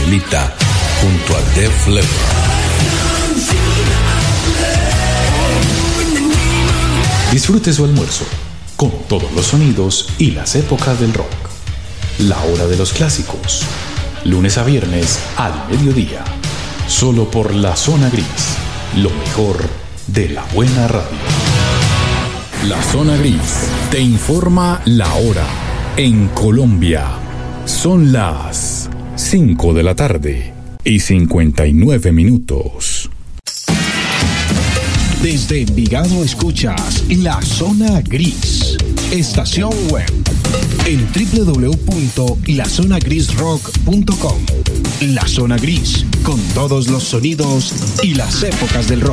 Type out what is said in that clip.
Canelita junto a Def Leppard. Disfrute su almuerzo con todos los sonidos y las épocas del rock. La hora de los clásicos. Lunes a viernes al mediodía. Solo por La Zona Gris. Lo mejor de la buena radio. La Zona Gris te informa la hora. En Colombia son las 5 de la tarde y 59 minutos. Desde Envigado escuchas La Zona Gris, estación web en www.lazonagrisrock.com. La Zona Gris, con todos los sonidos y las épocas del rock.